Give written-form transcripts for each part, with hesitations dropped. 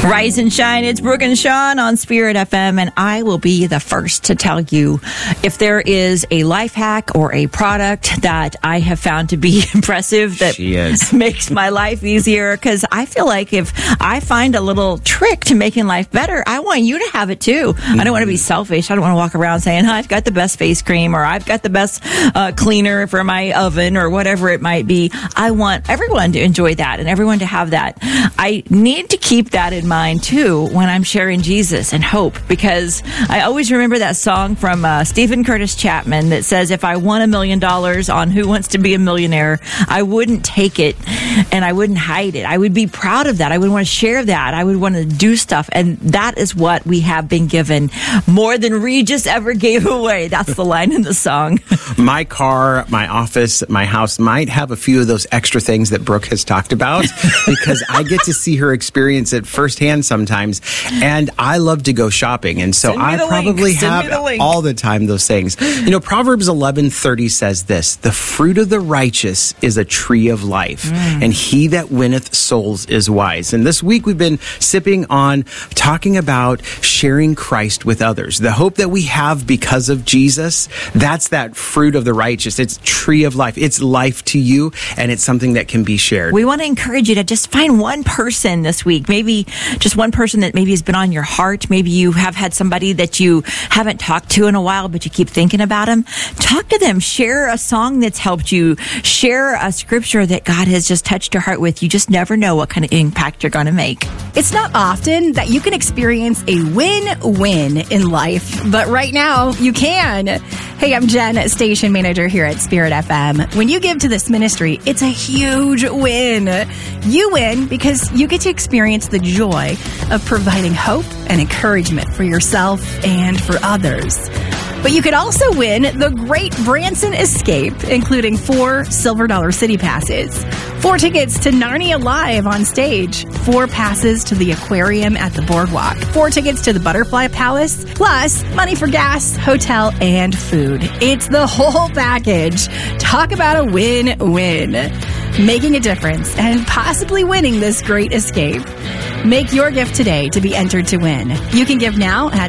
Rise and shine. It's Brooke and Sean on Spirit FM, and I will be the first to tell you if there is a life hack or a product that I have found to be impressive that makes my life easier, because I feel like if I find a little trick to making life better, I want you to have it too. I don't want to be selfish. I don't want to walk around saying, I've got the best face cream, or I've got the best cleaner for my oven, or whatever it might be. I want everyone to enjoy that and everyone to have that. I need to keep that in mind too when I'm sharing Jesus and hope, because I always remember that song from Stephen Curtis Chapman that says, if I won $1 million on Who Wants to Be a Millionaire, I wouldn't take it and I wouldn't hide it. I would be proud of that. I would want to share that. I would want to do stuff. And that is what we have been given, more than Regis ever gave away. That's the line in the song. My car, my office, my house might have a few of those extra things that Brooke has talked about, because I get to see her experience it firsthand sometimes, and I love to go shopping, and so I probably have all the time those things. You know, Proverbs 11:30 says this: the fruit of the righteous is a tree of life, and he that winneth souls is wise. And this week we've been sipping on talking about sharing Christ with others. The hope that we have because of Jesus, that's that fruit of the righteous. It's tree of life. It's life to you, and it's something that can be shared. We want to encourage you to just find one person this week, maybe just one person that maybe has been on your heart. Maybe you have had somebody that you haven't talked to in a while, but you keep thinking about them. Talk to them. Share a song that's helped you. Share a scripture that God has just touched your heart with. You just never know what kind of impact you're going to make. It's not often that you can experience a win-win in life, but right now you can. Hey, I'm Jen, station manager here at Spirit FM. When you give to this ministry, it's a huge win. You win because you get to experience the joy of providing hope and encouragement for yourself and for others. But you could also win the Great Branson Escape, including 4 Silver Dollar City passes, 4 tickets to Narnia Live on stage, 4 passes to the aquarium at the boardwalk, 4 tickets to the Butterfly Palace, plus money for gas, hotel, and food. It's the whole package. Talk about a win-win. Making a difference and possibly winning this great escape. Make your gift today to be entered to win. You can give now at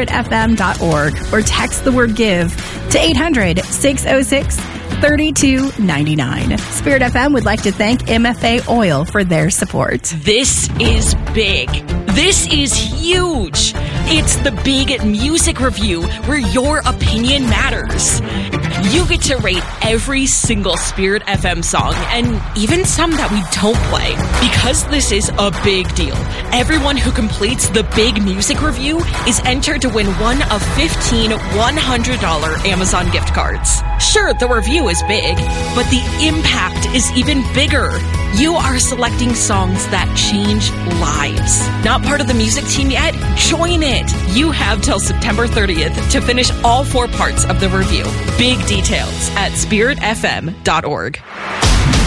spiritfm.org or text the word GIVE to 800-606-3299. Spirit FM would like to thank MFA Oil for their support. This is big. This is huge. It's the big music review where your opinion matters. You get to rate every single Spirit FM song, and even some that we don't play. Because this is a big deal, everyone who completes the big music review is entered to win one of 15 $100 Amazon gift cards. Sure, the review is big, but the impact is even bigger. You are selecting songs that change lives. Not part of the music team yet? Join it. You have till September 30th to finish all 4 parts of the review. Big details at spiritfm.org.